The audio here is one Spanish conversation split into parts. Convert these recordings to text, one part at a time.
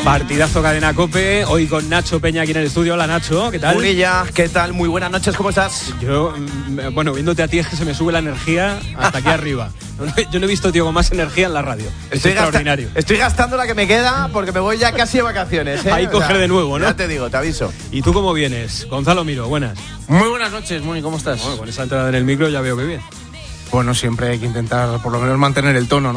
Partidazo Cadena COPE, hoy con Nacho Peña aquí en el estudio. Hola Nacho, ¿qué tal? Munilla, ¿qué tal? Muy buenas noches, ¿cómo estás? Yo, bueno, viéndote a ti es que se me sube la energía hasta aquí arriba. Yo no he visto, tío, con más energía en la radio. Es extraordinario. Estoy gastando la que me queda porque me voy ya casi de vacaciones, ¿eh? Ahí coger de nuevo, ¿no? Ya te digo, te aviso. ¿Y tú cómo vienes? Gonzalo Miro, buenas. Muy buenas noches, Muni, ¿cómo estás? Bueno, con esa entrada en el micro ya veo que bien. Bueno, siempre hay que intentar por lo menos mantener el tono, ¿no?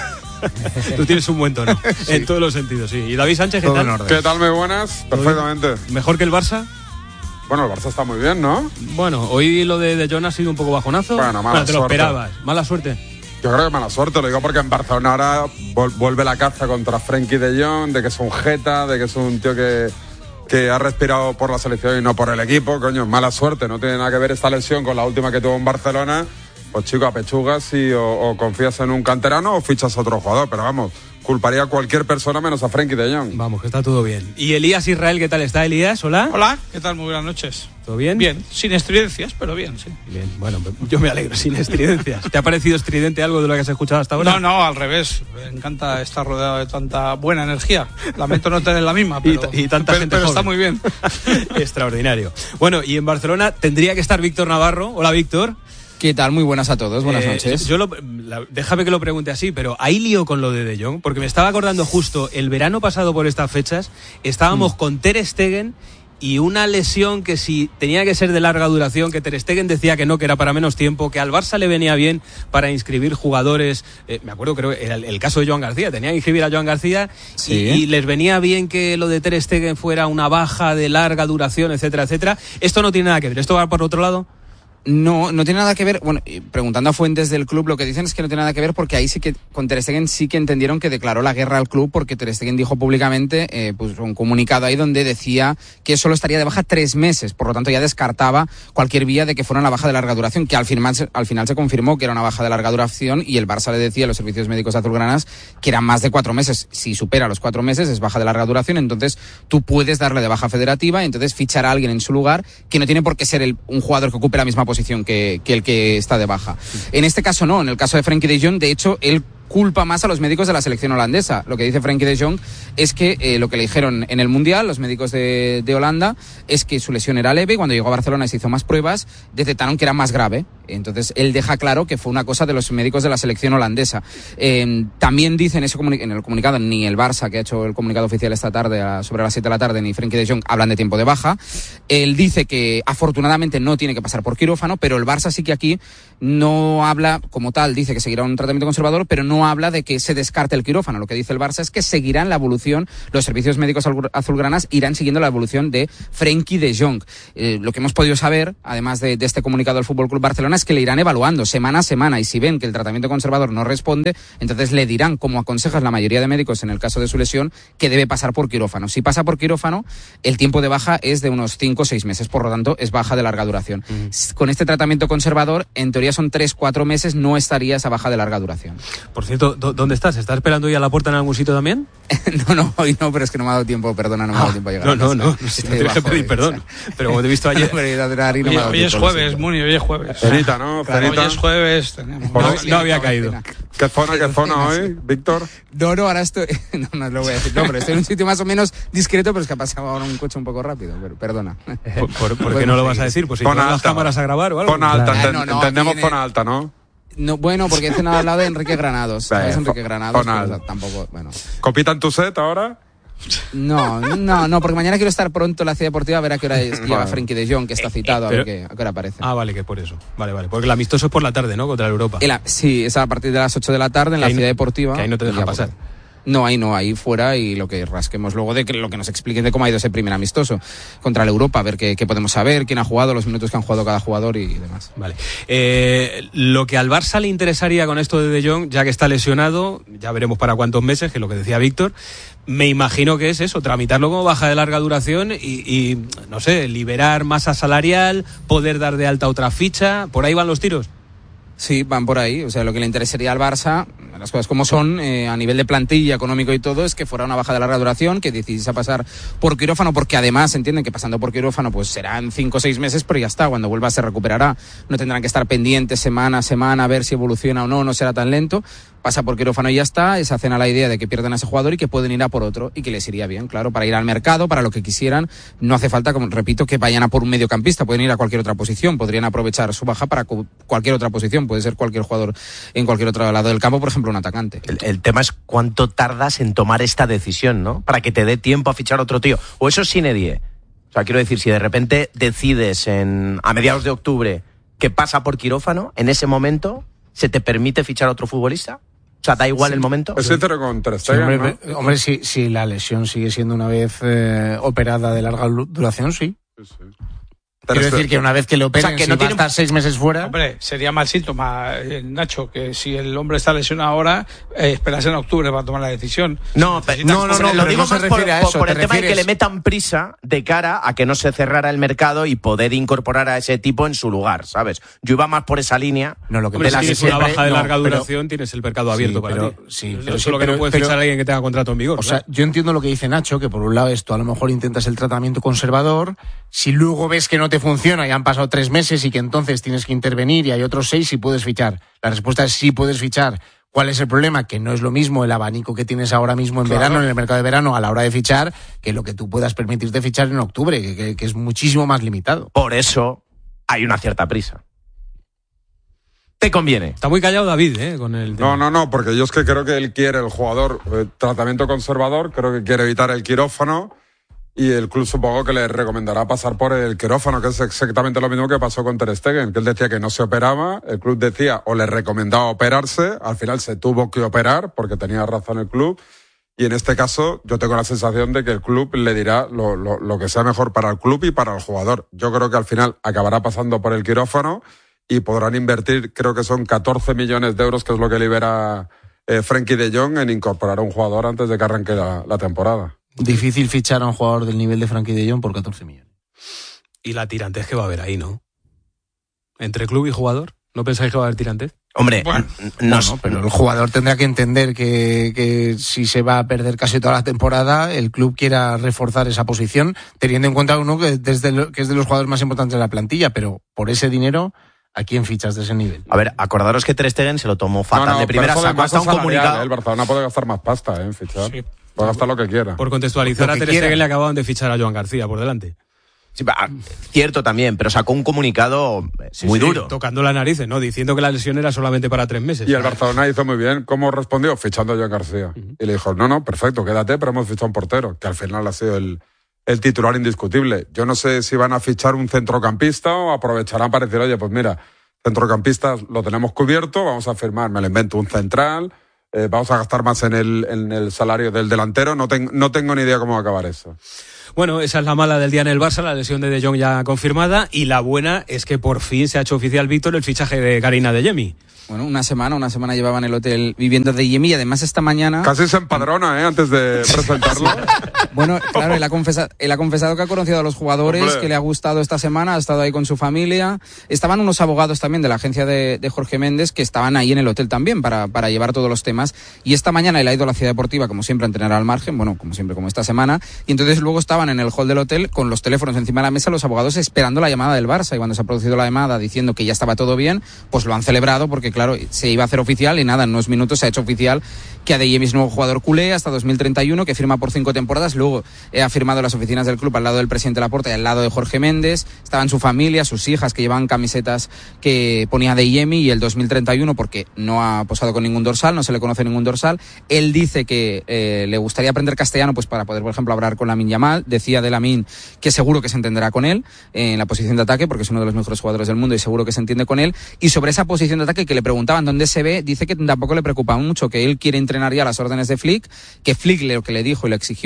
Tú tienes un buen tono, sí. En todos los sentidos, sí. ¿Y David Sánchez, qué todo tal? En orden. ¿Qué tal? Muy buenas, perfectamente. ¿Mejor que el Barça? Bueno, el Barça está muy bien, ¿no? Bueno, hoy lo de John ha sido un poco bajonazo. Bueno, mala te lo suerte. esperabas. Mala suerte. Yo creo que mala suerte, lo digo porque en Barcelona ahora vuelve la caza contra Frenkie de Jong, de que es un jeta, de que es un tío que ha respirado por la selección y no por el equipo. Coño, mala suerte, no tiene nada que ver esta lesión con la última que tuvo en Barcelona. Pues chico, apechugas y o confías en un canterano o fichas a otro jugador, pero vamos, culparía a cualquier persona menos a Frenkie de Jong. Vamos, que está todo bien. ¿Y Elías Israel, qué tal está, Elías? Hola. Hola, ¿qué tal? Muy buenas noches. ¿Todo bien? Bien, sin estridencias, pero bien, sí. Bien, bueno, yo me alegro, sin estridencias. ¿Te ha parecido estridente algo de lo que has escuchado hasta ahora? No, al revés. Me encanta estar rodeado de tanta buena energía. Lamento no tener la misma, pero, y tanta gente pero joven. está muy bien. Extraordinario. Bueno, y en Barcelona tendría que estar Víctor Navarro. Hola, Víctor. ¿Qué tal? Muy buenas a todos, buenas noches. Déjame que lo pregunte así, pero ¿hay lío con lo de Jong? Porque me estaba acordando justo, el verano pasado por estas fechas, estábamos con Ter Stegen y una lesión que si tenía que ser de larga duración, que Ter Stegen decía que no, que era para menos tiempo, que al Barça le venía bien para inscribir jugadores, me acuerdo, creo que era el caso de Joan García, tenía que inscribir a Joan García, sí. y les venía bien que lo de Ter Stegen fuera una baja de larga duración, etcétera, etcétera. Esto no tiene nada que ver, ¿esto va por otro lado? No tiene nada que ver. Bueno, preguntando a fuentes del club, lo que dicen es que no tiene nada que ver porque ahí sí que con Ter Stegen sí que entendieron que declaró la guerra al club porque Ter Stegen dijo públicamente, pues un comunicado ahí donde decía que solo estaría de baja 3 meses, por lo tanto ya descartaba cualquier vía de que fuera una baja de larga duración, que al final se confirmó que era una baja de larga duración y el Barça le decía a los servicios médicos azulgranas que eran más de 4 meses. Si supera los 4 meses es baja de larga duración, entonces tú puedes darle de baja federativa y entonces fichar a alguien en su lugar que no tiene por qué ser un jugador que ocupe la misma posición que el que está de baja. En este caso no, en el caso de Frenkie de Jong, de hecho, él culpa más a los médicos de la selección holandesa. Lo que dice Frenkie de Jong es que lo que le dijeron en el Mundial, los médicos de Holanda, es que su lesión era leve y cuando llegó a Barcelona y se hizo más pruebas, detectaron que era más grave. Entonces, él deja claro que fue una cosa de los médicos de la selección holandesa. También dice en el comunicado, ni el Barça, que ha hecho el comunicado oficial esta tarde, sobre las 7 de la tarde, ni Frenkie de Jong hablan de tiempo de baja. Él dice que afortunadamente no tiene que pasar por quirófano, pero el Barça sí que aquí no habla como tal, dice que seguirá un tratamiento conservador, pero no habla de que se descarte el quirófano. Lo que dice el Barça es que seguirán la evolución, los servicios médicos azulgranas irán siguiendo la evolución de Frenkie de Jong. Lo que hemos podido saber, además de este comunicado del FC Barcelona, es que le irán evaluando semana a semana y si ven que el tratamiento conservador no responde, entonces le dirán, como aconsejan la mayoría de médicos en el caso de su lesión, que debe pasar por quirófano. Si pasa por quirófano, el tiempo de baja es de unos 5 o 6 meses, por lo tanto es baja de larga duración. Con este tratamiento conservador, en teoría son 3-4 meses, no estaría esa baja de larga duración. Por cierto, ¿dónde estás? ¿Estás esperando hoy a la puerta en algún sitio también? No, hoy no, pero es que no me ha dado tiempo, perdona, no me ha dado tiempo a llegar. No tienes que pedir perdón. Pero como te he visto ayer... Hoy es jueves, Muni, hoy es jueves. Cenita, ¿no? Claro, hoy es jueves. No había caído. ¿Qué zona hoy, Víctor? No, ahora estoy... No lo voy a decir. No, pero estoy en un sitio más o menos discreto, pero es que ha pasado ahora un coche un poco rápido. Pero, perdona. ¿Por qué no lo vas a decir? Pues si pones las cámaras a grabar o algo. Zona alta, entendemos zona alta, ¿no? No, bueno, porque he cenado al lado de Enrique Granados. ¿Sabes Enrique Granados? Pero tampoco, bueno. ¿Copita en tu set ahora? No, porque mañana quiero estar pronto en la Ciudad Deportiva a ver a qué hora lleva Frenkie de Jong, que está citado, a ver a qué hora aparece. Ah, vale, que por eso. Vale. Porque el amistoso es por la tarde, ¿no? Contra la Europa. Sí, es a partir de las 8 de la tarde en la Ciudad Deportiva. Que ahí no te deja pasar. No, ahí fuera y lo que rasquemos luego de que lo que nos expliquen de cómo ha ido ese primer amistoso contra la Europa, a ver qué podemos saber, quién ha jugado, los minutos que han jugado cada jugador y demás. Vale. Lo que al Barça le interesaría con esto de Jong, ya que está lesionado, ya veremos para cuántos meses, que es lo que decía Víctor, me imagino que es eso, tramitarlo como baja de larga duración y no sé, liberar masa salarial, poder dar de alta otra ficha, ¿por ahí van los tiros? Sí, van por ahí. O sea, lo que le interesaría al Barça, las cosas como son, a nivel de plantilla, económico y todo, es que fuera una baja de larga duración, que decidiese pasar por quirófano, porque además entienden que pasando por quirófano pues serán 5 o 6 meses, pero ya está, cuando vuelva se recuperará. No tendrán que estar pendientes semana a semana a ver si evoluciona o no será tan lento. Pasa por quirófano y ya está, se hacen a la idea de que pierden a ese jugador y que pueden ir a por otro y que les iría bien, claro, para ir al mercado, para lo que quisieran. No hace falta, como repito, que vayan a por un mediocampista, pueden ir a cualquier otra posición, podrían aprovechar su baja para cualquier otra posición, puede ser cualquier jugador en cualquier otro lado del campo, por ejemplo, un atacante. El tema es cuánto tardas en tomar esta decisión, ¿no? Para que te dé tiempo a fichar otro tío. O eso es sine die. O sea, quiero decir, si de repente decides a mediados de octubre que pasa por quirófano, en ese momento, ¿se te permite fichar otro futbolista? O sea, da igual el momento. Es sincero con Ter Stegen, sí, hombre, si la lesión sigue siendo una vez operada de larga duración, sí. Sí. Quiero decir que una vez que le operen, O sea, que no si va a tiene- estar 6 meses fuera... Hombre, sería mal síntoma, Nacho, que si el hombre está lesionado ahora, esperas en octubre para tomar la decisión. No, No, lo pero digo no se más por refiere a eso, por te el tema de que refieres- le metan prisa de cara a que no se cerrara el mercado y poder incorporar a ese tipo en su lugar, ¿sabes? Yo iba más por esa línea. No, lo que Hombre, de si la tienes que una siempre- baja de no, larga pero- duración, tienes el mercado abierto para pero, ti. sí, Eso pero es sí, lo que pero- no puedes pero- fichar a alguien que tenga contrato en vigor. O sea, yo entiendo lo que dice Nacho, que por un lado esto a lo mejor intentas el tratamiento conservador, si luego ves que no te funciona y han pasado 3 meses y que entonces tienes que intervenir y hay otros 6 y puedes fichar. La respuesta es sí puedes fichar. ¿Cuál es el problema? Que no es lo mismo el abanico que tienes ahora mismo en verano, en el mercado de verano, a la hora de fichar, que lo que tú puedas permitirte fichar en octubre, que es muchísimo más limitado. Por eso hay una cierta prisa. Te conviene. Está muy callado David, con el tema. No, porque yo es que creo que él quiere, el jugador, tratamiento conservador, creo que quiere evitar el quirófano y el club supongo que le recomendará pasar por el quirófano, que es exactamente lo mismo que pasó con Ter Stegen, que él decía que no se operaba, el club decía o le recomendaba operarse, al final se tuvo que operar porque tenía razón el club. Y en este caso, yo tengo la sensación de que el club le dirá lo que sea mejor para el club y para el jugador. Yo creo que al final acabará pasando por el quirófano y podrán invertir, creo que son 14 millones de euros, que es lo que libera Frenkie de Jong, en incorporar a un jugador antes de que arranque la temporada. Difícil fichar a un jugador del nivel de Frenkie de Jong por 14 millones. Y la tirantez que va a haber ahí, ¿no? Entre club y jugador. ¿No pensáis que va a haber tirantez? Hombre, no, Pero el jugador tendrá que entender que si se va a perder casi toda la temporada, el club quiera reforzar esa posición, teniendo en cuenta uno que es de los jugadores más importantes de la plantilla, pero por ese dinero, ¿a quién fichas de ese nivel? A ver, acordaros que Ter Stegen se lo tomó fatal de primera, sacó hasta un comunicado. El Barcelona puede gastar más pasta en fichar. Sí. Puede gastar lo que quiera. Por contextualizar, Lo a que Ter quiera. Stegen le acababan de fichar a Joan García por delante. Sí, cierto también, pero sacó un comunicado muy duro. Tocando las narices, ¿no? Diciendo que la lesión era solamente para 3 meses. Y el Barcelona hizo muy bien. ¿Cómo respondió? Fichando a Joan García. Y le dijo, no, perfecto, quédate, pero hemos fichado un portero, que al final ha sido el titular indiscutible. Yo no sé si van a fichar un centrocampista o aprovecharán para decir, oye, pues mira, centrocampistas lo tenemos cubierto, vamos a firmar, me lo invento, un central, vamos a gastar más en el salario del delantero. No tengo ni idea cómo va a acabar eso. Bueno, esa es la mala del día en el Barça, la lesión de Jong ya confirmada, y la buena es que por fin se ha hecho oficial, Víctor, el fichaje de Karina Adeyemi. Bueno, una semana llevaba en el hotel viviendo de Adeyemi y además esta mañana... Casi se empadrona, antes de presentarlo. Bueno, claro, él ha confesado que ha conocido a los jugadores, Hombre. que le ha gustado esta semana, ha estado ahí con su familia. Estaban unos abogados también de la agencia de Jorge Méndez que estaban ahí en el hotel también para llevar todos los temas. Y esta mañana él ha ido a la Ciudad Deportiva, como siempre, a entrenar al margen, bueno, como siempre, como esta semana. Y entonces luego estaban en el hall del hotel con los teléfonos encima de la mesa, los abogados esperando la llamada del Barça. Y cuando se ha producido la llamada diciendo que ya estaba todo bien, pues lo han celebrado porque, claro, se iba a hacer oficial y nada, en unos minutos se ha hecho oficial que Adeyemi es nuevo jugador culé hasta 2031, que firma por 5 temporadas. Luego ha firmado en las oficinas del club al lado del presidente Laporta y al lado de Jorge Méndez. Estaban su familia, sus hijas, que llevaban camisetas que ponía Adeyemi, y el 2031 porque no ha posado con ningún dorsal, no se le conoce ningún dorsal. Él dice que le gustaría aprender castellano pues para poder, por ejemplo, hablar con Lamine Yamal. Decía de Lamine que seguro que se entenderá con él en la posición de ataque porque es uno de los mejores jugadores del mundo y seguro que se entiende con él. Y sobre esa posición de ataque que le preguntaban dónde se ve, dice que tampoco le preocupa mucho, que él quiere entrenar ya a las órdenes de Flick, que Flick lo que le dijo y le exigió es que tenía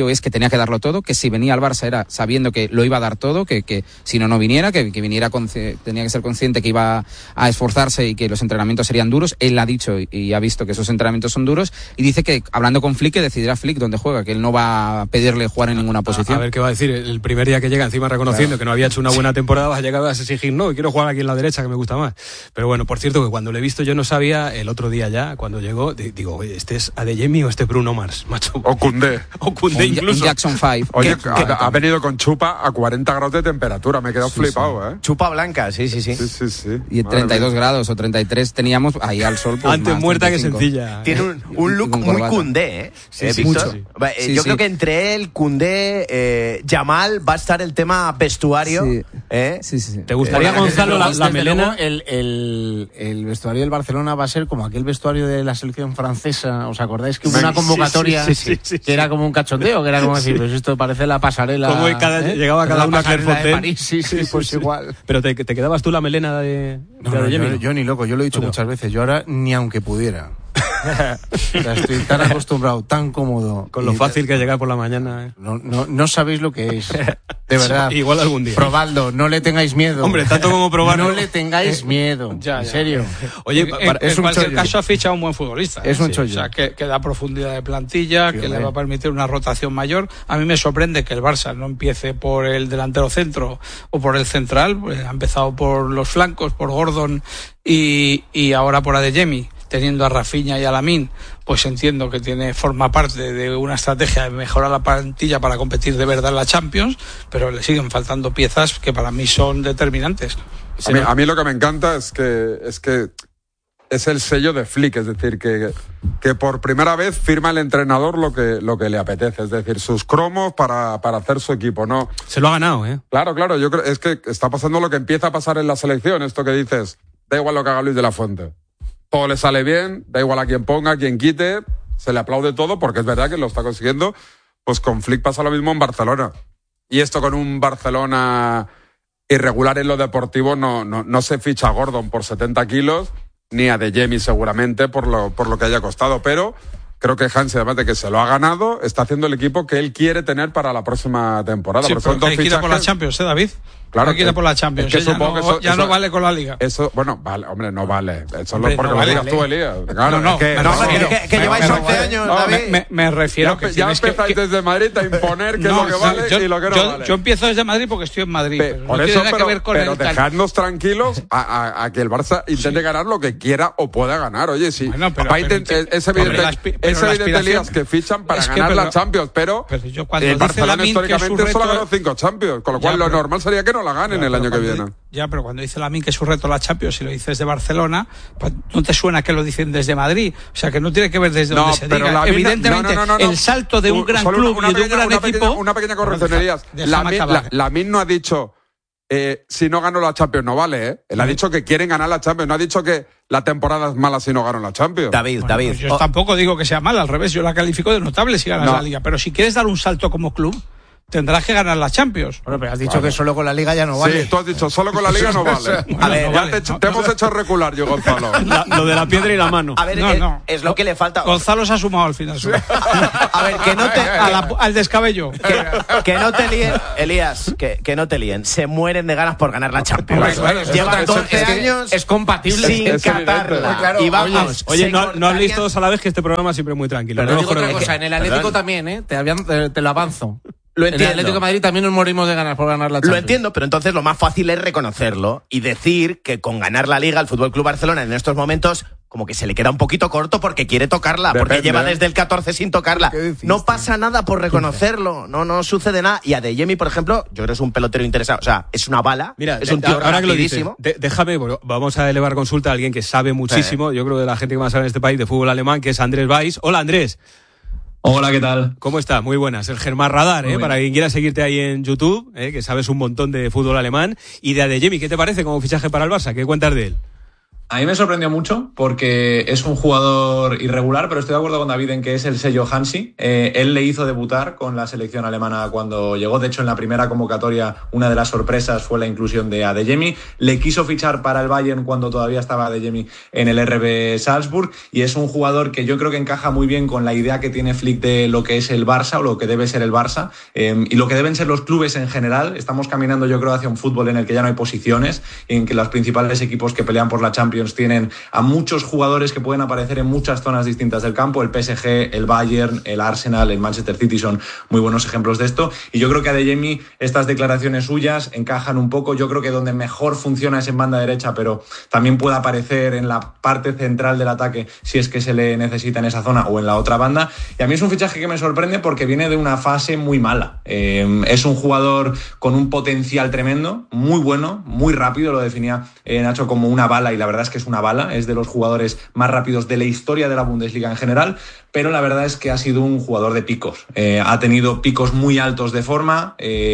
tenía que darlo todo, que si venía al Barça era sabiendo que lo iba a dar todo, que si no viniera, que viniera tenía que ser consciente que iba a esforzarse y que los entrenamientos serían duros. Él ha dicho y ha visto que esos entrenamientos son duros, y dice que hablando con Flick, que decidirá Flick dónde juega, que él no va a pedirle jugar en ninguna posición. A ver qué va a decir el primer día que llega, encima reconociendo que no había hecho una buena temporada, vas a llegar a exigir, no, quiero jugar aquí en la derecha, que me gusta más. Pero bueno, por cierto, que cuando lo he visto yo no sabía, el otro día ya, cuando llegó, digo, oye, ¿este es Adeyemi o este es Bruno Mars, macho? O Koundé. O Koundé incluso. Jackson 5. Oye, ha venido con chupa a 40 grados de temperatura, me he quedado flipado, ¿eh? Chupa blanca, sí. Sí. Y 32 grados o 33 teníamos ahí al sol. Pues, antes más, muerta 35. que sencilla. Tiene un look muy Koundé, ¿eh? Sí, Víctor. mucho. Yo creo que entre él, Koundé, Yamal, va a estar el tema vestuario. Sí. Sí. ¿Te gustaría, Gonzalo, la Desde melena? luego, el vestuario del Barcelona va a ser como aquel vestuario de la selección francesa. ¿Os acordáis que hubo una convocatoria sí. que era como un cachondeo? Que era como decir, pues esto parece la pasarela. Como llegaba cada una a Claire de Fontaine. París, sí, pues igual. Pero te quedabas tú la melena de Adeyemi. Yo ni loco, yo lo he dicho muchas veces. Yo ahora ni aunque pudiera. O sea, estoy tan acostumbrado, tan cómodo. Con lo fácil que es llegar por la mañana. No sabéis lo que es. De verdad. Igual algún día. Probadlo, no le tengáis miedo. Hombre, tanto como probarlo. No le tengáis miedo. Ya. En serio. Oye, en cualquier caso ha fichado un buen futbolista. Es un chollo. O sea, que da profundidad de plantilla, Sí, que le hombre. va a permitir una rotación mayor. A mí me sorprende que el Barça no empiece por el delantero centro o por el central. Ha empezado por los flancos, por Gordon y ahora por Adeyemi. Teniendo a Rafinha y a Lamine, pues entiendo que forma parte de una estrategia de mejorar la plantilla para competir de verdad en la Champions, pero le siguen faltando piezas que para mí son determinantes. A mí lo que me encanta es que es el sello de Flick, es decir, que por primera vez firma el entrenador lo que le apetece, es decir, sus cromos para hacer su equipo, ¿no? Se lo ha ganado, ¿eh? Claro, yo creo, es que está pasando lo que empieza a pasar en la selección, esto que dices, da igual lo que haga Luis de la Fuente. Todo le sale bien, da igual a quien ponga, a quien quite, se le aplaude todo porque es verdad que lo está consiguiendo. Pues con Flick pasa lo mismo en Barcelona. Y esto con un Barcelona irregular en lo deportivo no se ficha a Gordon por 70 kilos, ni a Adeyemi seguramente por lo que haya costado, pero creo que Hansi, además de que se lo ha ganado, está haciendo el equipo que él quiere tener para la próxima temporada. Sí, Porque pero son dos hay que ir a por la fichajes. Champions, Claro, David? Hay que ir a por la Champions. es que supongo que eso no vale con la Liga. Eso, bueno, vale, hombre, no vale. Eso Hombre, porque no lo vale. digas tú, Elías. Claro, No, es que, me no, refiero- que lleváis 11 años, David. Me refiero que ya tienes que... empezáis desde Madrid a imponer qué es lo que vale y lo que no vale. Yo empiezo desde Madrid porque estoy en Madrid. Pero Por no eso, tiene nada que ver con pero el tal. dejadnos tranquilos a que el Barça intente ganar lo que quiera o pueda ganar. Oye, sí, Bueno, pero- va a intent- es evidente, es evidente, Elías, que fichan para es que, ganar pero- la Champions, pero yo cuando el dice Barcelona Lamine que históricamente su solo ha reto- ganado 5 Champions, con lo cual Ya, lo pero- normal sería que no la ganen el año que viene. Pero cuando dice Lamine que su reto la Champions y lo dices de Barcelona, pues no te suena que lo dicen desde Madrid. O sea, que no tiene que ver desde donde se diga. Lamine- Evidentemente, no. el salto de un gran Solo club y de un gran equipo... Una pequeña corrección, Elías. Déjame acabar. Lamine no ha dicho si no gano la Champions no vale, ¿eh? Él ha dicho que quieren ganar la Champions, no ha dicho que la temporada es mala si no ganan la Champions. David. Pues yo tampoco digo que sea mal, al revés, yo la califico de notable si ganas No. la Liga. Pero si quieres dar un salto como club, tendrás que ganar la Champions. Bueno, pero has dicho que solo con la Liga ya no vale. Sí, tú has dicho, solo con la Liga no vale. A ver, no Ya vale, te hemos hecho recular yo, Gonzalo. Lo de la piedra y la mano. A ver, No. es lo que le falta. Gonzalo se ha sumado al final. A ver, que no te... Al descabello. Que no te líen, Elías, que no te líen. Se mueren de ganas por ganar la Champions. Hombre, claro, eso Llevan está- 12 años Es compatible. sin es evidente. catarla. Claro, Y vamos, Oye, se no habléis cortarían- todos a la vez, que este programa siempre es muy tranquilo. Pero No digo mejor otra de- cosa, en el Atlético también, ¿eh? Te lo avanzo. Lo En el entiendo. Atlético de Madrid también nos morimos de ganas por ganar la Champions. Lo entiendo, pero entonces lo más fácil es reconocerlo y decir que con ganar la Liga el Fútbol Club Barcelona en estos momentos como que se le queda un poquito corto porque quiere tocarla, porque Depende, lleva ¿eh? desde el 14 sin tocarla. ¿Qué deciste? No pasa nada por reconocerlo, no sucede nada. Y Adeyemi, por ejemplo, yo creo que es un pelotero interesado, o sea, es una bala, Mira, es un tío ahora que lo dices, rapidísimo. déjame, bueno, vamos a elevar consulta a alguien que sabe muchísimo, yo creo de la gente que más sabe en este país de fútbol alemán, que es Andrés Weiss. Hola, Andrés. Hola, ¿qué tal? ¿Cómo estás? Muy buenas. El Germán Radar, Muy bien. para quien quiera seguirte ahí en YouTube, que sabes un montón de fútbol alemán. Y de Adeyemi, ¿qué te parece como fichaje para el Barça? ¿Qué cuentas de él? A mí me sorprendió mucho porque es un jugador irregular, pero estoy de acuerdo con David en que es el sello Hansi. Él le hizo debutar con la selección alemana cuando llegó. De hecho, en la primera convocatoria, una de las sorpresas fue la inclusión de Adeyemi. Le quiso fichar para el Bayern cuando todavía estaba Adeyemi en el RB Salzburg. Y es un jugador que yo creo que encaja muy bien con la idea que tiene Flick de lo que es el Barça o lo que debe ser el Barça y lo que deben ser los clubes en general. Estamos caminando, yo creo, hacia un fútbol en el que ya no hay posiciones, en que los principales equipos que pelean por la Champions tienen a muchos jugadores que pueden aparecer en muchas zonas distintas del campo. El PSG, el Bayern, el Arsenal, el Manchester City son muy buenos ejemplos de esto. Y yo creo que Adeyemi, estas declaraciones suyas encajan un poco. Yo creo que donde mejor funciona es en banda derecha, pero también puede aparecer en la parte central del ataque si es que se le necesita en esa zona o en la otra banda. Y a mí es un fichaje que me sorprende porque viene de una fase muy mala. Es un jugador con un potencial tremendo, muy bueno, muy rápido. Lo definía Nacho como una bala y la verdad es que es una bala, es de los jugadores más rápidos de la historia de la Bundesliga en general, pero la verdad es que ha sido un jugador de picos. Ha tenido picos muy altos de forma.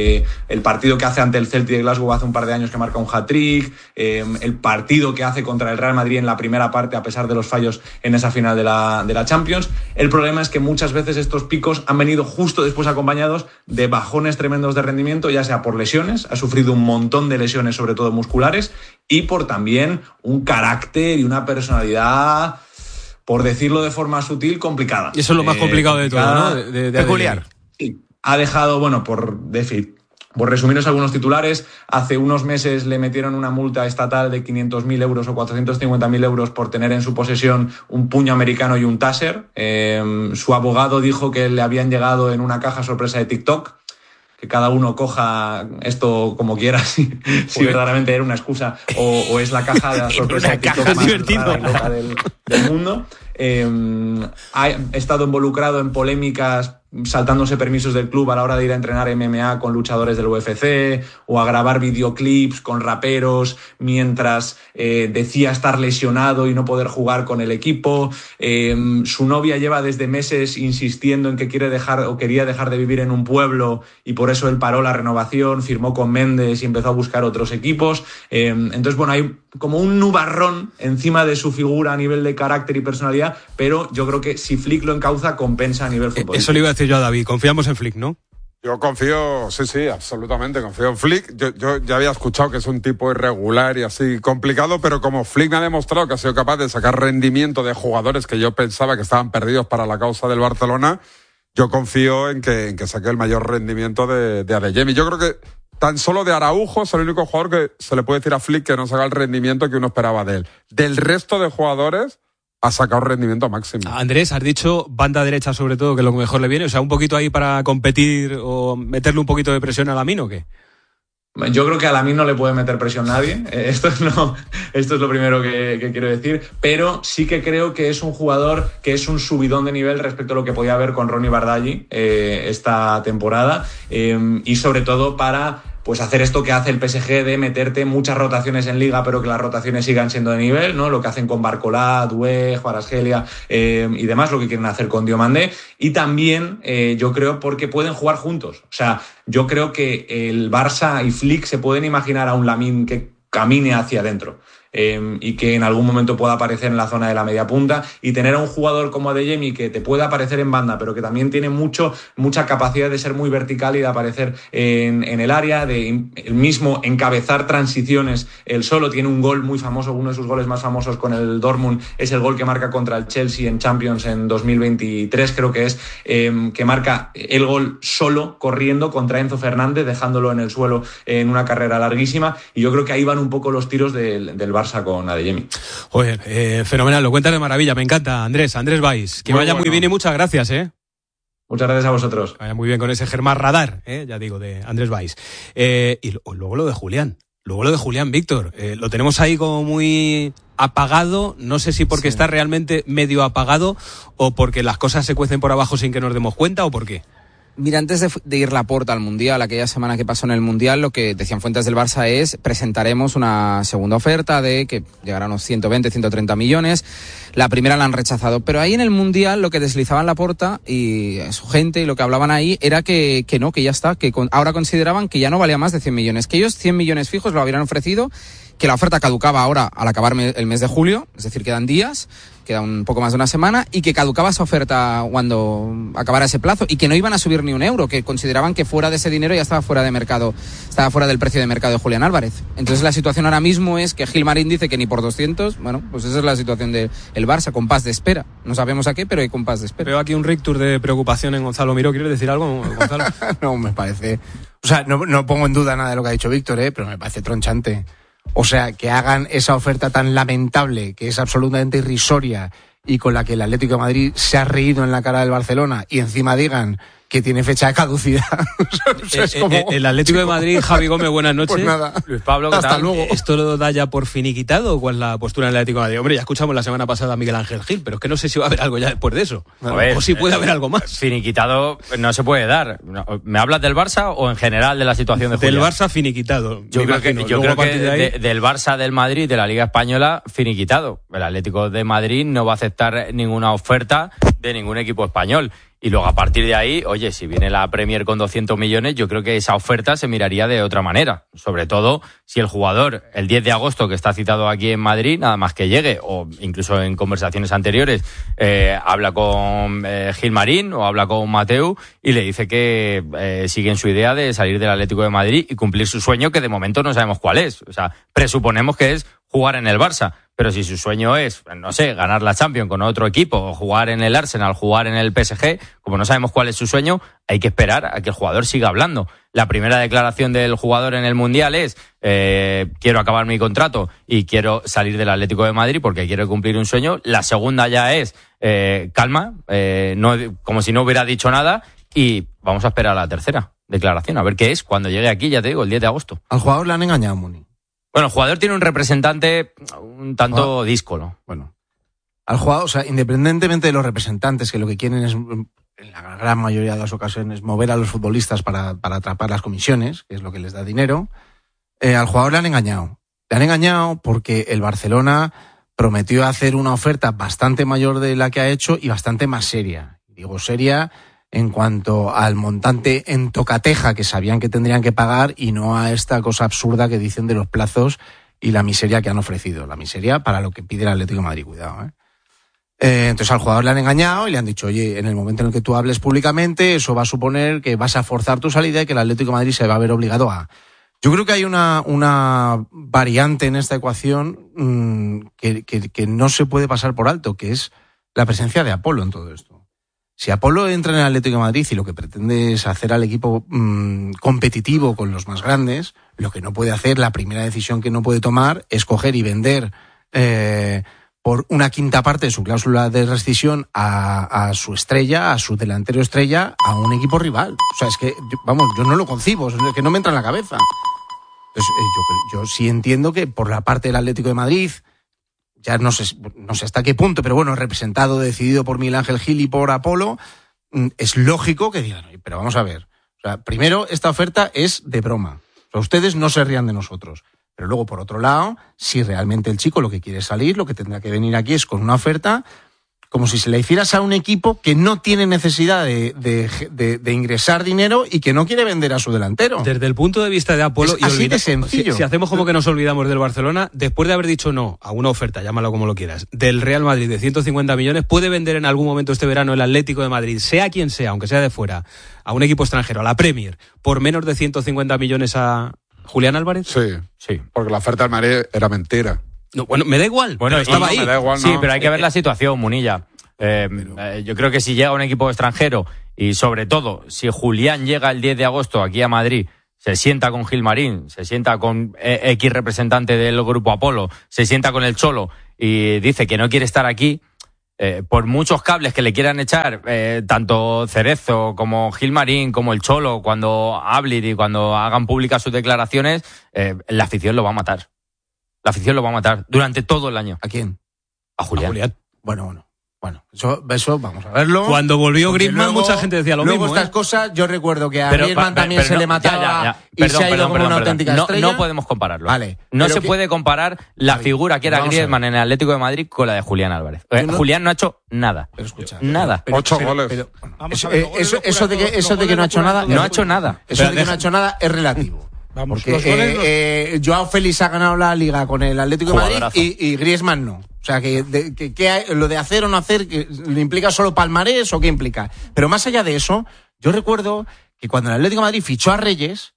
El partido que hace ante el Celtic de Glasgow hace un par de años que marca un hat-trick. El partido que hace contra el Real Madrid en la primera parte, a pesar de los fallos en esa final de la Champions. El problema es que muchas veces estos picos han venido justo después acompañados de bajones tremendos de rendimiento, ya sea por lesiones, ha sufrido un montón de lesiones, sobre todo musculares, y por también un carácter y una personalidad, por decirlo de forma sutil, complicada. Y eso es lo más complicado de todo, ¿no? De peculiar. Sí. Ha dejado, bueno, por resumiros algunos titulares, hace unos meses le metieron una multa estatal de 500.000 euros o 450.000 euros por tener en su posesión un puño americano y un taser. Su abogado dijo que le habían llegado en una caja sorpresa de TikTok. Que cada uno coja esto como quiera, si verdaderamente era una excusa o es la caja de la sorpresa de TikTok más rara y loca del mundo. Ha estado involucrado en polémicas saltándose permisos del club a la hora de ir a entrenar MMA con luchadores del UFC o a grabar videoclips con raperos mientras decía estar lesionado y no poder jugar con el equipo. Su novia lleva desde meses insistiendo en que quería dejar de vivir en un pueblo y por eso él paró la renovación, firmó con Mendes y empezó a buscar otros equipos. Entonces, bueno, hay como un nubarrón encima de su figura a nivel de carácter y personalidad, pero yo creo que si Flick lo encauza, compensa a nivel futbolístico. Eso le iba a decir yo a David, confiamos en Flick, ¿no? Yo confío, sí, absolutamente confío en Flick. Yo ya había escuchado que es un tipo irregular y así complicado, pero como Flick me ha demostrado que ha sido capaz de sacar rendimiento de jugadores que yo pensaba que estaban perdidos para la causa del Barcelona, yo confío en que saque el mayor rendimiento de Adeyemi. Yo creo que tan solo de Araujo es el único jugador que se le puede decir a Flick que no saca el rendimiento que uno esperaba de él. Del resto de jugadores ha sacado rendimiento máximo. Andrés, has dicho banda derecha sobre todo, que es lo que mejor le viene. O sea, un poquito ahí para competir o meterle un poquito de presión a Lamine, ¿o qué? Yo creo que a Lamine no le puede meter presión nadie. Esto es lo primero que quiero decir. Pero sí que creo que es un jugador que es un subidón de nivel respecto a lo que podía haber con Ronny Bardghji esta temporada. Y sobre todo para pues hacer esto que hace el PSG de meterte muchas rotaciones en Liga, pero que las rotaciones sigan siendo de nivel, ¿no? Lo que hacen con Barcola, Doué, Kvaratskhelia y demás, lo que quieren hacer con Diomandé. Y también, yo creo, porque pueden jugar juntos. O sea, yo creo que el Barça y Flick se pueden imaginar a un Lamine que camine hacia adentro. Y que en algún momento pueda aparecer en la zona de la media punta, y tener a un jugador como Adeyemi que te pueda aparecer en banda, pero que también tiene mucha capacidad de ser muy vertical y de aparecer en el área, de el mismo encabezar transiciones. Él solo tiene un gol muy famoso, uno de sus goles más famosos con el Dortmund es el gol que marca contra el Chelsea en Champions en 2023, creo que es, que marca el gol solo, corriendo contra Enzo Fernández, dejándolo en el suelo en una carrera larguísima, y yo creo que ahí van un poco los tiros del Barça con Adeyemi. Joder, fenomenal, lo cuentas de maravilla, me encanta, Andrés Valls. Que vaya muy bien y muchas gracias, Muchas gracias a vosotros. Vaya muy bien con ese Germán Radar, ya digo, de Andrés Valls. Y luego lo de Julián. Víctor, lo tenemos ahí como muy apagado, no sé si porque está realmente medio apagado o porque las cosas se cuecen por abajo sin que nos demos cuenta o por qué. Mira, antes de ir Laporta al Mundial, aquella semana que pasó en el Mundial, lo que decían fuentes del Barça es: presentaremos una segunda oferta de que llegará a unos 120, 130 millones. La primera la han rechazado. Pero ahí en el Mundial lo que deslizaban Laporta y su gente, y lo que hablaban ahí, era que ya está, que ahora consideraban que ya no valía más de 100 millones. Que ellos 100 millones fijos lo habían ofrecido, que la oferta caducaba ahora al acabar el mes de julio, es decir, quedan días, queda un poco más de una semana, y que caducaba esa oferta cuando acabara ese plazo y que no iban a subir ni un euro, que consideraban que fuera de ese dinero ya estaba fuera de mercado, estaba fuera del precio de mercado de Julián Álvarez. Entonces la situación ahora mismo es que Gilmarín dice que ni por 200, bueno, pues esa es la situación del Barça, compás de espera. No sabemos a qué, pero hay compás de espera. Veo aquí un rictus de preocupación en Gonzalo Miró. ¿Quieres decir algo, Gonzalo? No, me parece... O sea, no pongo en duda nada de lo que ha dicho Víctor, pero me parece tronchante. O sea, que hagan esa oferta tan lamentable, que es absolutamente irrisoria y con la que el Atlético de Madrid se ha reído en la cara del Barcelona, y encima digan que tiene fecha de caducidad. O sea, es como... El Atlético de Madrid, Javi Gómez, buenas noches. Pues nada. Luis Pablo, ¿qué hasta tal? luego. ¿Esto lo da ya por finiquitado o cuál es la postura del Atlético de Madrid? Hombre, ya escuchamos la semana pasada a Miguel Ángel Gil, pero es que no sé si va a haber algo ya después de eso. Ver, o si puede haber algo más. Finiquitado no se puede dar. ¿Me hablas del Barça o en general de la situación de Julián? Del Barça finiquitado. Yo creo que del Barça, del Madrid, de la Liga Española, finiquitado. El Atlético de Madrid no va a aceptar ninguna oferta de ningún equipo español. Y luego, a partir de ahí, oye, si viene la Premier con 200 millones, yo creo que esa oferta se miraría de otra manera. Sobre todo si el jugador, el 10 de agosto, que está citado aquí en Madrid, nada más que llegue, o incluso en conversaciones anteriores, habla con Gilmarín o habla con Mateu y le dice que sigue en su idea de salir del Atlético de Madrid y cumplir su sueño, que de momento no sabemos cuál es. O sea, presuponemos que es jugar en el Barça. Pero si su sueño es, no sé, ganar la Champions con otro equipo, o jugar en el Arsenal, jugar en el PSG, como no sabemos cuál es su sueño, hay que esperar a que el jugador siga hablando. La primera declaración del jugador en el Mundial es quiero acabar mi contrato y quiero salir del Atlético de Madrid porque quiero cumplir un sueño. La segunda ya es calma, no, como si no hubiera dicho nada, y vamos a esperar a la tercera declaración, a ver qué es cuando llegue aquí, ya te digo, el 10 de agosto. Al jugador le han engañado, Muni. Bueno, el jugador tiene un representante un tanto díscolo. Bueno, al jugador, o sea, independientemente de los representantes, que lo que quieren es, en la gran mayoría de las ocasiones, mover a los futbolistas para atrapar las comisiones, que es lo que les da dinero, al jugador le han engañado. Le han engañado porque el Barcelona prometió hacer una oferta bastante mayor de la que ha hecho y bastante más seria. Digo seria en cuanto al montante en tocateja que sabían que tendrían que pagar, y no a esta cosa absurda que dicen de los plazos y la miseria que han ofrecido. La miseria para lo que pide el Atlético de Madrid, cuidado. Entonces al jugador le han engañado y le han dicho, oye, en el momento en el que tú hables públicamente, eso va a suponer que vas a forzar tu salida y que el Atlético de Madrid se va a ver obligado a... Yo creo que hay una variante en esta ecuación que no se puede pasar por alto, que es la presencia de Apolo en todo esto. Si Apolo entra en el Atlético de Madrid y lo que pretende es hacer al equipo competitivo con los más grandes, lo que no puede hacer, la primera decisión que no puede tomar, es coger y vender por una quinta parte de su cláusula de rescisión a su estrella, a su delantero estrella, a un equipo rival. O sea, es que, yo no lo concibo, es que no me entra en la cabeza. Entonces, yo sí entiendo que por la parte del Atlético de Madrid, ya no sé hasta qué punto, pero bueno, representado, decidido por Miguel Ángel Gil y por Apolo, es lógico que digan, pero vamos a ver. O sea, primero, esta oferta es de broma. O sea, ustedes no se rían de nosotros. Pero luego, por otro lado, si realmente el chico lo que quiere es salir, lo que tendrá que venir aquí es con una oferta como si se la hicieras a un equipo que no tiene necesidad de ingresar dinero y que no quiere vender a su delantero. Desde el punto de vista de Apolo... Es así de sencillo. Si hacemos como que nos olvidamos del Barcelona, después de haber dicho no a una oferta, llámalo como lo quieras, del Real Madrid de 150 millones, ¿puede vender en algún momento este verano el Atlético de Madrid, sea quien sea, aunque sea de fuera, a un equipo extranjero, a la Premier, por menos de 150 millones a Julián Álvarez? Sí, porque la oferta del Madrid era mentira. No, bueno, me da igual. Bueno, estaba ahí. Me da igual, sí, pero hay que ver la situación, Munilla. Yo creo que si llega un equipo extranjero y sobre todo si Julián llega el 10 de agosto aquí a Madrid, se sienta con Gilmarín, se sienta con X representante del grupo Apolo, se sienta con el Cholo y dice que no quiere estar aquí, por muchos cables que le quieran echar, tanto Cerezo como Gilmarín como el Cholo, cuando hablen y cuando hagan públicas sus declaraciones, la afición lo va a matar. La afición lo va a matar durante todo el año. ¿A quién? A Julián. Bueno, eso vamos a verlo. Cuando volvió Griezmann, mucha gente decía lo mismo. Luego estas cosas, yo recuerdo que a Griezmann también se le mataba y se ha ido como una auténtica estrella. No podemos compararlo. Vale. No se puede comparar la figura que era Griezmann en el Atlético de Madrid con la de Julián Álvarez. Julián no ha hecho nada. Pero escucha. Nada. 8 goles. Eso de que no ha hecho nada. No ha hecho nada. Eso de que no ha hecho nada es relativo. Vamos, porque Joao Félix ha ganado la Liga con el Atlético de Madrid y Griezmann no. O sea, lo de hacer o no hacer, ¿le implica solo palmarés o qué implica? Pero más allá de eso, yo recuerdo que cuando el Atlético de Madrid fichó a Reyes,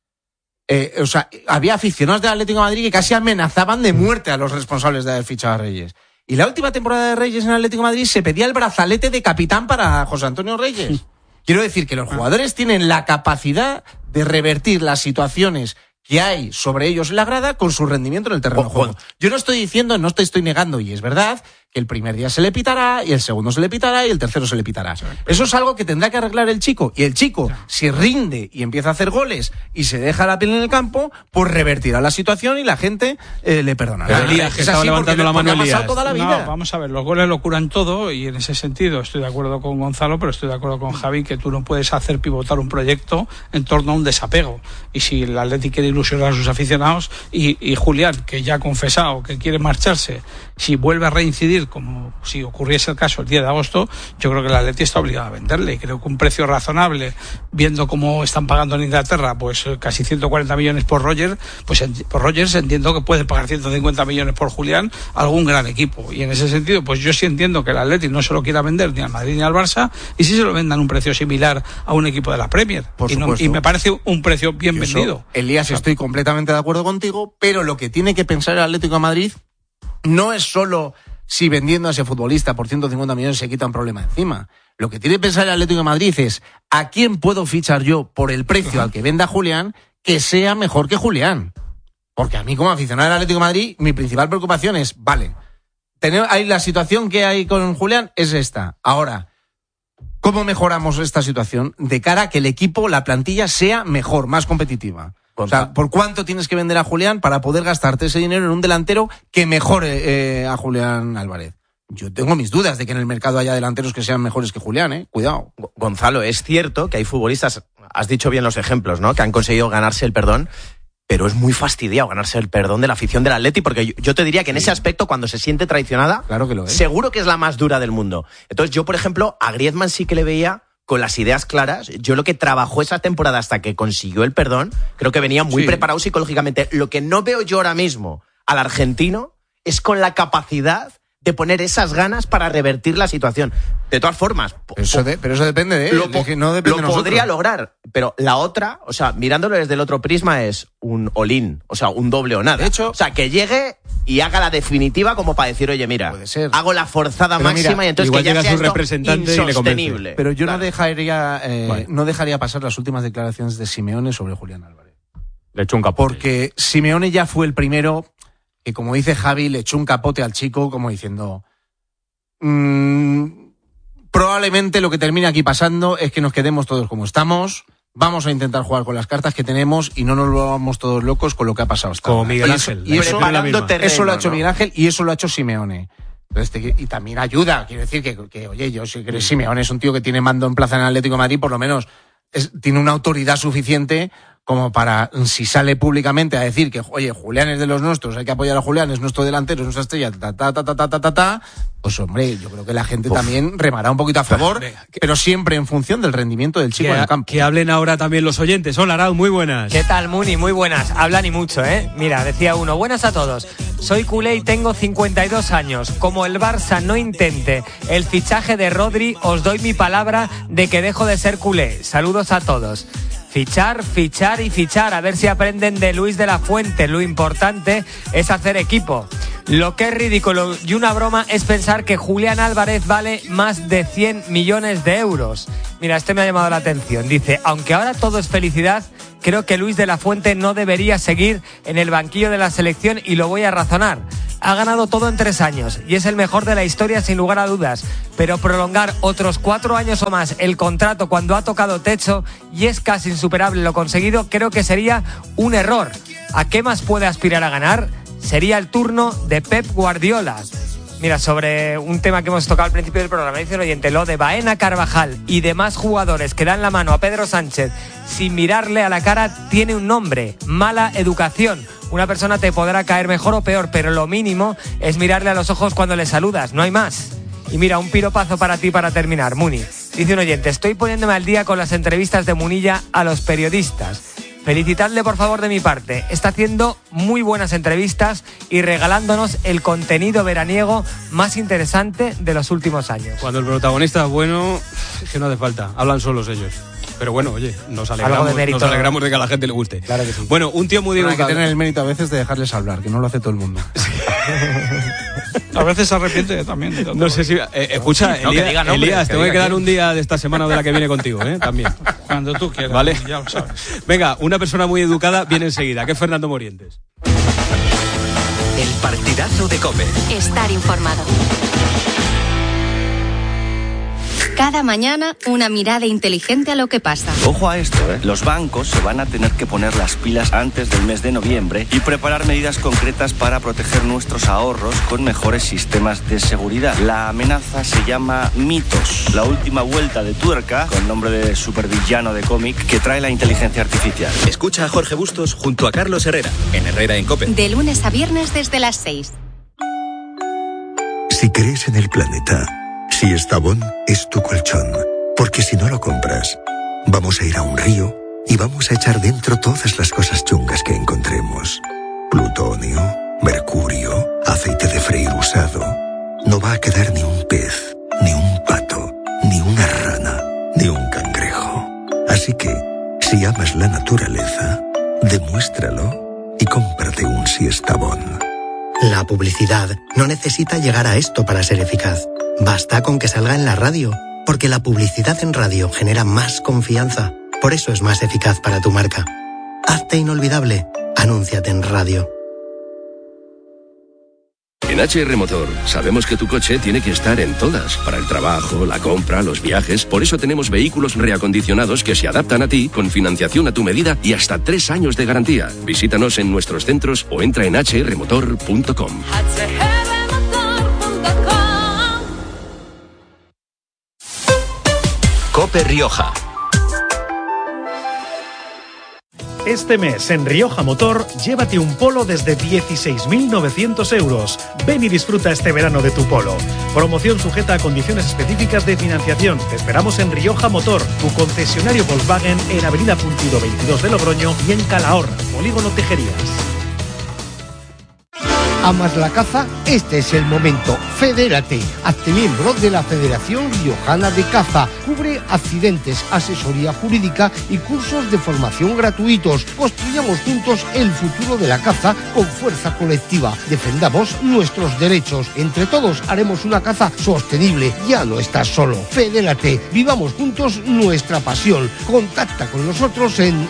había aficionados del Atlético de Madrid que casi amenazaban de muerte a los responsables de haber fichado a Reyes. Y la última temporada de Reyes en el Atlético de Madrid se pedía el brazalete de capitán para José Antonio Reyes. Quiero decir que los jugadores tienen la capacidad de revertir las situaciones que hay sobre ellos en la grada con su rendimiento en el terreno de juego. Yo no estoy negando, y es verdad, que el primer día se le pitará, y el segundo se le pitará, y el tercero se le pitará. Eso es algo que tendrá que arreglar el chico. Y el chico, si rinde y empieza a hacer goles y se deja la piel en el campo, pues revertirá la situación y la gente le perdonará. Elías, que estaba levantando la mano, Elías. Toda la vida. No, vamos a ver, los goles lo curan todo, y en ese sentido estoy de acuerdo con Gonzalo, pero estoy de acuerdo con Javi, que tú no puedes hacer pivotar un proyecto en torno a un desapego. Y si el Atleti quiere ilusionar a sus aficionados, y Julián, que ya ha confesado que quiere marcharse, si vuelve a reincidir, como si ocurriese el caso el 10 de agosto, yo creo que el Atleti está obligado a venderle, y creo que un precio razonable, viendo cómo están pagando en Inglaterra, pues casi 140 millones por Rogers, por Rogers entiendo que puede pagar 150 millones por Julián algún gran equipo, y en ese sentido pues yo sí entiendo que el Atleti no se lo quiera vender ni al Madrid ni al Barça, y sí se lo vendan a un precio similar a un equipo de la Premier, y me parece un precio bien vendido. Elías, estoy completamente de acuerdo contigo, pero lo que tiene que pensar el Atlético de Madrid no es solo si vendiendo a ese futbolista por 150 millones se quita un problema encima. Lo que tiene que pensar el Atlético de Madrid es ¿a quién puedo fichar yo por el precio al que venda Julián que sea mejor que Julián? Porque a mí, como aficionado al Atlético de Madrid, mi principal preocupación es, la situación que hay con Julián es esta. Ahora, ¿cómo mejoramos esta situación de cara a que el equipo, la plantilla, sea mejor, más competitiva? O sea, ¿por cuánto tienes que vender a Julián para poder gastarte ese dinero en un delantero que mejore a Julián Álvarez? Yo tengo mis dudas de que en el mercado haya delanteros que sean mejores que Julián, Cuidado. Gonzalo, es cierto que hay futbolistas, has dicho bien los ejemplos, ¿no?, que han conseguido ganarse el perdón, pero es muy fastidiado ganarse el perdón de la afición del Atleti, porque yo te diría que en ese aspecto, cuando se siente traicionada, claro que lo es. Seguro que es la más dura del mundo. Entonces yo, por ejemplo, a Griezmann sí que le veía con las ideas claras. Yo lo que trabajó esa temporada hasta que consiguió el perdón, creo que venía muy preparado psicológicamente. Lo que no veo yo ahora mismo al argentino es con la capacidad de poner esas ganas para revertir la situación. De todas formas... Pero eso depende de él, no depende de nosotros. Lo podría lograr, pero la otra, o sea, mirándolo desde el otro prisma, es un all-in, o sea, un doble o nada. De hecho, o sea, que llegue y haga la definitiva como para decir, oye, mira, hago la forzada máxima y entonces que ya sea esto insostenible. Pero yo no dejaría pasar las últimas declaraciones de Simeone sobre Julián Álvarez. Le echó un capote. Porque Simeone ya fue el primero que, como dice Javi, le echó un capote al chico como diciendo... probablemente lo que termine aquí pasando es que nos quedemos todos como estamos, vamos a intentar jugar con las cartas que tenemos y no nos volvamos todos locos con lo que ha pasado hasta como ahora. Miguel Ángel. Y eso lo ha hecho Miguel Ángel y eso lo ha hecho Simeone. Entonces, y también ayuda, quiero decir que oye, yo sé que Simeone es un tío que tiene mando en plaza en el Atlético de Madrid, por lo menos tiene una autoridad suficiente como para, si sale públicamente a decir que, oye, Julián es de los nuestros, hay que apoyar a Julián, es nuestro delantero, es nuestra estrella, pues hombre, yo creo que la gente también remará un poquito a favor, pero siempre en función del rendimiento del chico en el campo. Que hablen ahora también los oyentes. Hola, Arau, muy buenas. ¿Qué tal, Muni? Muy buenas. Hablan y mucho, ¿eh? Mira, decía uno, buenas a todos. Soy culé y tengo 52 años. Como el Barça no intente el fichaje de Rodri, os doy mi palabra de que dejo de ser culé. Saludos a todos. Fichar, fichar y fichar, a ver si aprenden de Luis de la Fuente. Lo importante es hacer equipo. Lo que es ridículo y una broma es pensar que Julián Álvarez vale más de 100 millones de euros. Mira, este me ha llamado la atención. Dice, aunque ahora todo es felicidad, creo que Luis de la Fuente no debería seguir en el banquillo de la selección y lo voy a razonar. Ha ganado todo en 3 años y es el mejor de la historia sin lugar a dudas, pero prolongar otros 4 años o más el contrato cuando ha tocado techo y es casi insuperable lo conseguido, creo que sería un error. ¿A qué más puede aspirar a ganar? Sería el turno de Pep Guardiola. Mira, sobre un tema que hemos tocado al principio del programa, dice el oyente, lo de Baena, Carvajal y demás jugadores que dan la mano a Pedro Sánchez sin mirarle a la cara tiene un nombre: mala educación. Una persona te podrá caer mejor o peor, pero lo mínimo es mirarle a los ojos cuando le saludas, no hay más. Y mira, un piropazo para ti para terminar, Muni. Dice un oyente, estoy poniéndome al día con las entrevistas de Munilla a los periodistas. Felicitadle por favor de mi parte. Está haciendo muy buenas entrevistas y regalándonos el contenido veraniego más interesante de los últimos años. Cuando el protagonista es bueno, es que no hace falta. Hablan solos ellos. Pero bueno, oye, nos alegramos de que a la gente le guste. Claro que sí. Bueno, un tío muy educado. Hay que tener el mérito a veces de dejarles hablar, que no lo hace todo el mundo. A veces se arrepiente también. No sé si... escucha, no, Elías, tengo que quedar un día de esta semana o de la que viene contigo, también. Cuando tú quieras, ¿vale? Ya lo sabes. Venga, una persona muy educada viene enseguida, que es Fernando Morientes. El partidazo de COPE. Estar informado. Cada mañana, una mirada inteligente a lo que pasa. Ojo a esto, Los bancos se van a tener que poner las pilas antes del mes de noviembre y preparar medidas concretas para proteger nuestros ahorros con mejores sistemas de seguridad. La amenaza se llama mitos, la última vuelta de tuerca, con nombre de supervillano de cómic, que trae la inteligencia artificial. Escucha a Jorge Bustos junto a Carlos Herrera, en Herrera en COPE. De lunes a viernes desde las 6. Si crees en el planeta, si Estavón es tu colchón, porque si no lo compras, vamos a ir a un río y vamos a echar dentro todas las cosas chungas que encontremos. Plutonio, mercurio, aceite de freír usado. No va a quedar ni un pez, ni un pato, ni una rana, ni un cangrejo. Así que, si amas la naturaleza, demuéstralo y cómprate un Siestabón. La publicidad no necesita llegar a esto para ser eficaz. Basta con que salga en la radio, porque la publicidad en radio genera más confianza. Por eso es más eficaz para tu marca. Hazte inolvidable. Anúnciate en radio. En HR Motor sabemos que tu coche tiene que estar en todas, para el trabajo, la compra, los viajes. Por eso tenemos vehículos reacondicionados que se adaptan a ti, con financiación a tu medida y hasta 3 años de garantía. Visítanos en nuestros centros o entra en hrmotor.com. COPE Rioja. Este mes en Rioja Motor, llévate un Polo desde 16.900 euros. Ven y disfruta este verano de tu Polo. Promoción sujeta a condiciones específicas de financiación. Te esperamos en Rioja Motor, tu concesionario Volkswagen en Avenida Puntido 22 de Logroño y en Calahorra, Polígono Tejerías. ¿Amas la caza? Este es el momento. Fedérate. Hazte miembro de la Federación Riojana de Caza. Cubre accidentes, asesoría jurídica y cursos de formación gratuitos. Construyamos juntos el futuro de la caza con fuerza colectiva. Defendamos nuestros derechos. Entre todos haremos una caza sostenible. Ya no estás solo. Fedérate. Vivamos juntos nuestra pasión. Contacta con nosotros en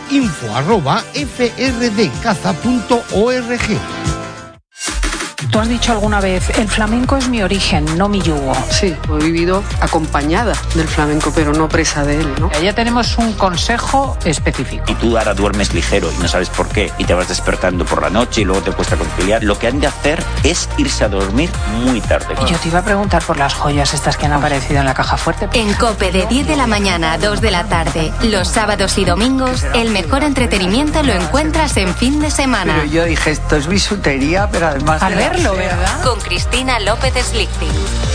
info@frdcaza.org. Tú has dicho alguna vez, el flamenco es mi origen, no mi yugo. Sí, he vivido acompañada del flamenco, pero no presa de él, ¿no? Ya tenemos un consejo específico. Y tú ahora duermes ligero y no sabes por qué, y te vas despertando por la noche y luego te cuesta conciliar. Lo que han de hacer es irse a dormir muy tarde. Y yo te iba a preguntar por las joyas estas que han aparecido en la caja fuerte. En COPE de 10 de la mañana a 2 de la tarde, los sábados y domingos, el mejor entretenimiento lo encuentras en fin de semana. Pero yo dije, esto es bisutería, pero además... A verlo, ¿verdad? Con Cristina López Slichting.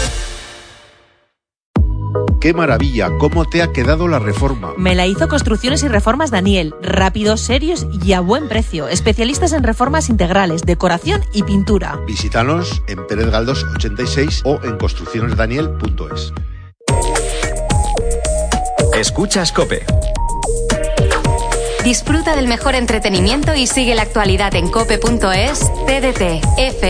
¡Qué maravilla! ¿Cómo te ha quedado la reforma? Me la hizo Construcciones y Reformas Daniel. Rápidos, serios y a buen precio. Especialistas en reformas integrales, decoración y pintura. Visítanos en Pérez Galdós 86 o en construccionesdaniel.es. Escuchas COPE. Disfruta del mejor entretenimiento y sigue la actualidad en cope.es, TDT, F